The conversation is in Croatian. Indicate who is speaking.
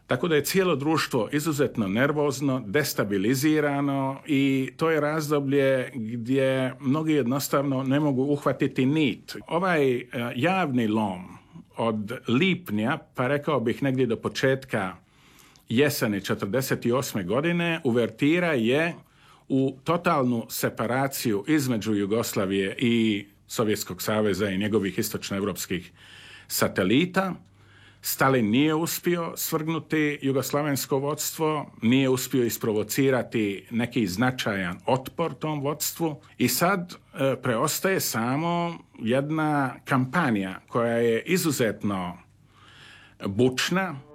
Speaker 1: Tako da je cijelo društvo izuzetno nervozno, destabilizirano i to je razdoblje gdje mnogi jednostavno ne mogu uhvatiti nit. Ovaj javni lom od lipnja, pa rekao bih negdje do početka jeseni 1948. godine, uvertira je u totalnu separaciju između Jugoslavije i Sovjetskog saveza i njegovih istočnoevropskih satelita. Stalin nije uspio svrgnuti jugoslavensko vodstvo, nije uspio isprovocirati neki značajan otpor tom vodstvu i sad preostaje samo jedna kampanja koja je izuzetno bučna,